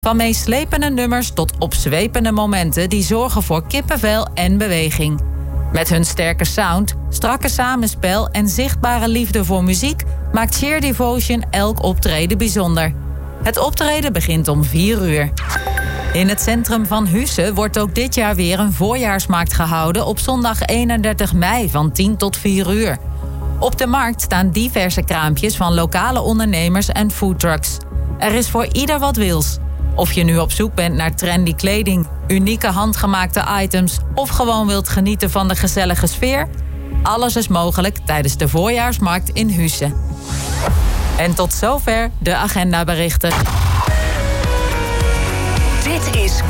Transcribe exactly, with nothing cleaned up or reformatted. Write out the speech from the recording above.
Van meeslepende nummers tot opzwepende momenten die zorgen voor kippenvel en beweging. Met hun sterke sound, strakke samenspel en zichtbare liefde voor muziek maakt Sheer Devotion elk optreden bijzonder. Het optreden begint om vier uur. In het centrum van Husse wordt ook dit jaar weer een voorjaarsmarkt gehouden op zondag eenendertig mei van tien tot vier uur. Op de markt staan diverse kraampjes van lokale ondernemers en foodtrucks. Er is voor ieder wat wils. Of je nu op zoek bent naar trendy kleding, unieke handgemaakte items of gewoon wilt genieten van de gezellige sfeer, alles is mogelijk tijdens de voorjaarsmarkt in Husse. En tot zover de agendaberichten. Dit is